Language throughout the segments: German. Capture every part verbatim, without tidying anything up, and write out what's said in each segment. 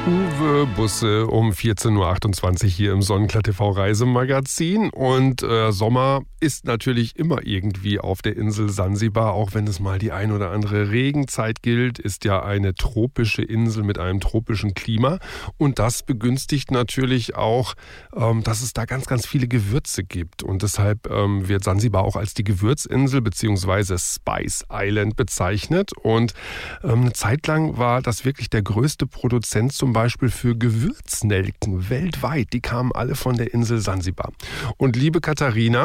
Uwe Busse um vierzehn Uhr achtundzwanzig hier im Sonnenklar T V Reisemagazin. Und äh, Sommer ist natürlich immer irgendwie auf der Insel Sansibar, auch wenn es mal die ein oder andere Regenzeit gilt, ist ja eine tropische Insel mit einem tropischen Klima. Und das begünstigt natürlich auch, ähm, dass es da ganz, ganz viele Gewürze gibt. Und deshalb ähm, wird Sansibar auch als die Gewürzinsel bzw. Spice Island bezeichnet. Und ähm, eine Zeit lang war das wirklich der größte Produzent zum Beispiel für Gewürznelken weltweit. Die kamen alle von der Insel Sansibar. Und liebe Katharina,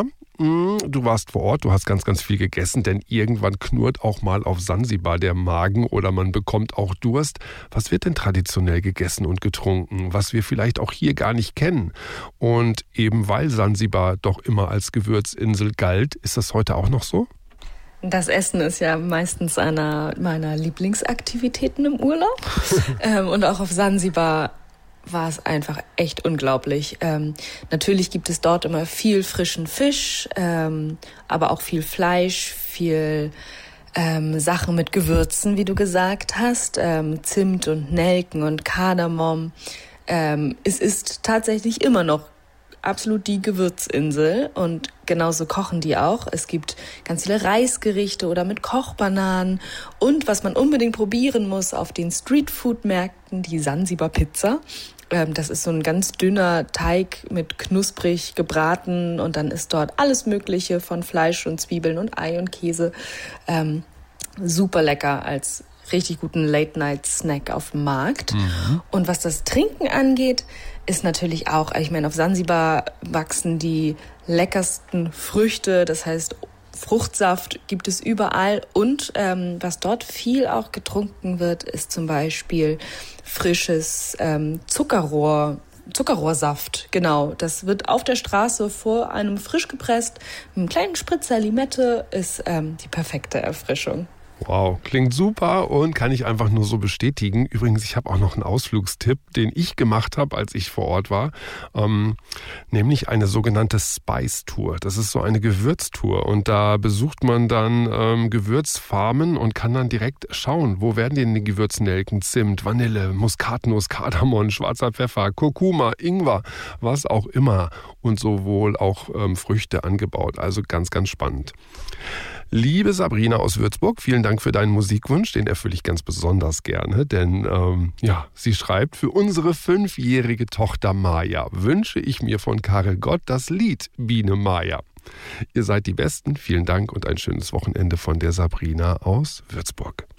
du warst vor Ort, du hast ganz, ganz viel gegessen, denn irgendwann knurrt auch mal auf Sansibar der Magen oder man bekommt auch Durst. Was wird denn traditionell gegessen und getrunken, was wir vielleicht auch hier gar nicht kennen? Und eben weil Sansibar doch immer als Gewürzinsel galt, ist das heute auch noch so? Das Essen ist ja meistens einer meiner Lieblingsaktivitäten im Urlaub. ähm, und auch auf Sansibar war es einfach echt unglaublich. Ähm, natürlich gibt es dort immer viel frischen Fisch, ähm, aber auch viel Fleisch, viel ähm, Sachen mit Gewürzen, wie du gesagt hast, ähm, Zimt und Nelken und Kardamom. Ähm, es ist tatsächlich immer noch absolut die Gewürzinsel und genauso kochen die auch. Es gibt ganz viele Reisgerichte oder mit Kochbananen und was man unbedingt probieren muss auf den Streetfood-Märkten, die Sansibar-Pizza. Ähm, das ist so ein ganz dünner Teig mit knusprig gebraten und dann ist dort alles Mögliche von Fleisch und Zwiebeln und Ei und Käse. Ähm, super lecker als richtig guten Late-Night-Snack auf dem Markt. Mhm. Und was das Trinken angeht, ist natürlich auch, ich meine, auf Sansibar wachsen die leckersten Früchte, das heißt Fruchtsaft gibt es überall und ähm, was dort viel auch getrunken wird, ist zum Beispiel frisches ähm, Zuckerrohr, Zuckerrohrsaft, genau. Das wird auf der Straße vor einem frisch gepresst, mit einem kleinen Spritzer Limette, ist ähm, die perfekte Erfrischung. Wow, klingt super und kann ich einfach nur so bestätigen. Übrigens, ich habe auch noch einen Ausflugstipp, den ich gemacht habe, als ich vor Ort war, ähm, nämlich eine sogenannte Spice-Tour. Das ist so eine Gewürztour und da besucht man dann ähm, Gewürzfarmen und kann dann direkt schauen, wo werden denn die Gewürznelken, Zimt, Vanille, Muskatnuss, Kardamom, schwarzer Pfeffer, Kurkuma, Ingwer, was auch immer und sowohl auch ähm, Früchte angebaut. Also ganz, ganz spannend. Liebe Sabrina aus Würzburg, vielen Dank für deinen Musikwunsch, den erfülle ich ganz besonders gerne, denn ähm, ja, sie schreibt, für unsere fünfjährige Tochter Maja wünsche ich mir von Karel Gott das Lied Biene Maja. Ihr seid die Besten, vielen Dank und ein schönes Wochenende von der Sabrina aus Würzburg.